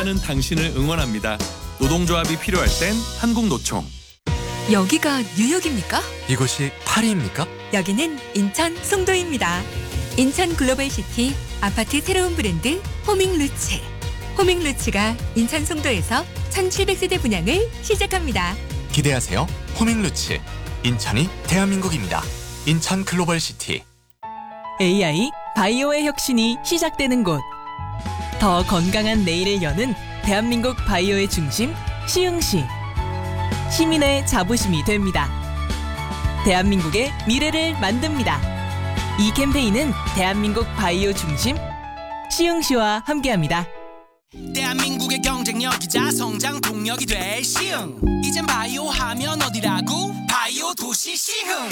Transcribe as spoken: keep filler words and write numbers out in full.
일하는 당신을 응원합니다. 노동조합이 필요할 땐 한국노총. 여기가 뉴욕입니까? 이곳이 파리입니까? 여기는 인천 송도입니다. 인천 글로벌시티 아파트 새로운 브랜드 호밍루츠. 호밍루츠가 인천 송도에서 천칠백 세대 분양을 시작합니다. 기대하세요. 호밍루츠. 인천이 대한민국입니다. 인천 글로벌시티. 에이아이 바이오의 혁신이 시작되는 곳. 더 건강한 내일을 여는 대한민국 바이오의 중심 시흥시. 시민의 자부심이 됩니다. 대한민국의 미래를 만듭니다. 이 캠페인은 대한민국 바이오 중심 시흥시와 함께합니다. 대한민국의 경쟁력이자 성장 동력이 될 시흥. 이젠 바이오 하면 어디라고? 바이오 도시 시흥.